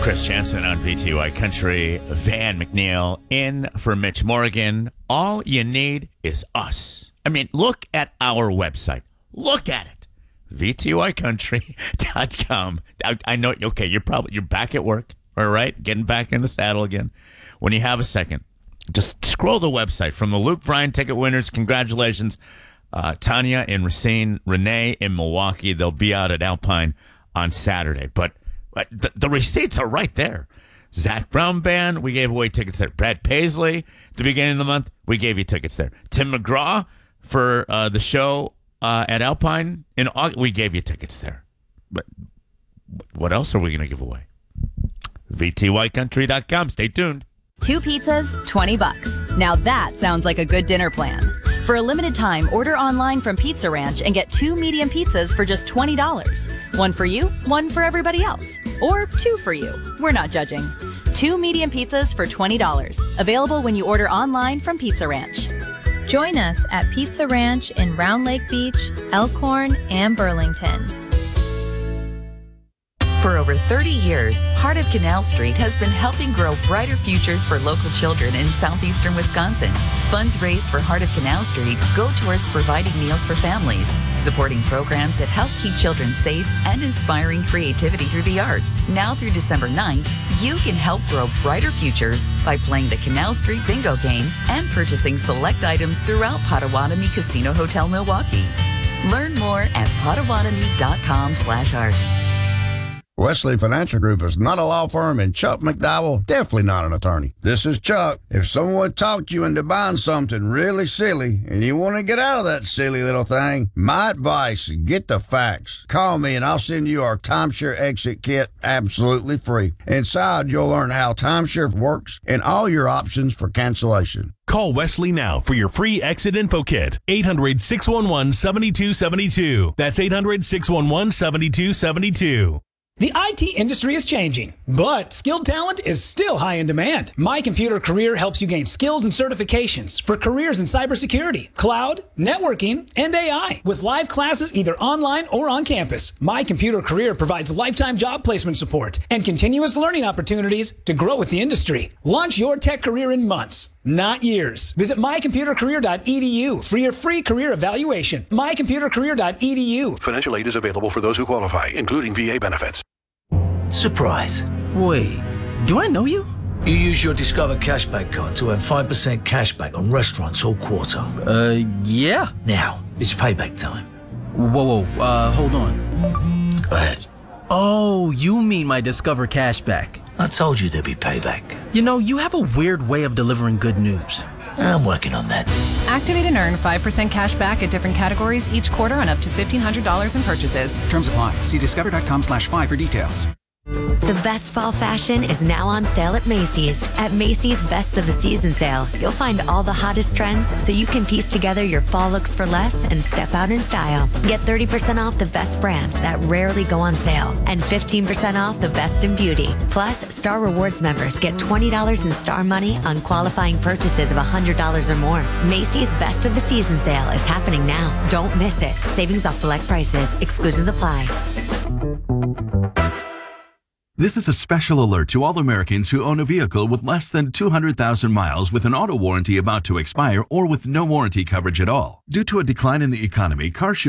Chris Jansen on VTY Country. Van McNeil in for Mitch Morgan. All you need is us. I mean, look at our website. Look at it. VTYcountry.com. I know, okay, you're back at work, all right? Getting back in the saddle again. When you have a second, just scroll the website. From the Luke Bryan ticket winners, congratulations. Tanya in Racine, Renee in Milwaukee. They'll be out at Alpine on Saturday. But the receipts are right there. Zach Brown Band, we gave away tickets there. Brad Paisley, at the beginning of the month, we gave you tickets there. Tim McGraw for the show at Alpine in August, we gave you tickets there. But what else are we going to give away? VTYcountry.com. Stay tuned. 2 pizzas, $20. Now that sounds like a good dinner plan. For a limited time, order online from Pizza Ranch and get 2 medium pizzas for just $20. One for you, one for everybody else. Or 2 for you. We're not judging. 2 medium pizzas for $20. Available when you order online from Pizza Ranch. Join us at Pizza Ranch in Round Lake Beach, Elkhorn, and Burlington. For over 30 years, Heart of Canal Street has been helping grow brighter futures for local children in southeastern Wisconsin. Funds raised for Heart of Canal Street go towards providing meals for families, supporting programs that help keep children safe, and inspiring creativity through the arts. Now through December 9th, you can help grow brighter futures by playing the Canal Street Bingo game and purchasing select items throughout Potawatomi Casino Hotel Milwaukee. Learn more at potawatomi.com/art. Wesley Financial Group is not a law firm, and Chuck McDowell, definitely not an attorney. This is Chuck. If someone talked you into buying something really silly and you want to get out of that silly little thing, my advice, get the facts. Call me and I'll send you our timeshare exit kit absolutely free. Inside, you'll learn how timeshare works and all your options for cancellation. Call Wesley now for your free exit info kit. 800-611-7272. That's 800-611-7272. The IT industry is changing, but skilled talent is still high in demand. My Computer Career helps you gain skills and certifications for careers in cybersecurity, cloud, networking, and AI. With live classes either online or on campus, My Computer Career provides lifetime job placement support and continuous learning opportunities to grow with the industry. Launch your tech career in months, not years. Visit mycomputercareer.edu for your free career evaluation. mycomputercareer.edu. Financial aid is available for those who qualify, including VA benefits. Surprise. Wait, do I know you? You use your Discover Cashback card to earn 5% cashback on restaurants all quarter. Yeah. Now, it's payback time. Whoa, hold on. Go ahead. Oh, you mean my Discover Cashback. I told you there'd be payback. You know, you have a weird way of delivering good news. I'm working on that. Activate and earn 5% cash back at different categories each quarter on up to $1,500 in purchases. Terms apply. See discover.com/5 for details. The best fall fashion is now on sale at Macy's. At Macy's Best of the Season sale, you'll find all the hottest trends so you can piece together your fall looks for less and step out in style. Get 30% off the best brands that rarely go on sale and 15% off the best in beauty. Plus, Star Rewards members get $20 in Star Money on qualifying purchases of $100 or more. Macy's Best of the Season sale is happening now. Don't miss it. Savings off select prices. Exclusions apply. This is a special alert to all Americans who own a vehicle with less than 200,000 miles with an auto warranty about to expire or with no warranty coverage at all. Due to a decline in the economy, CarShield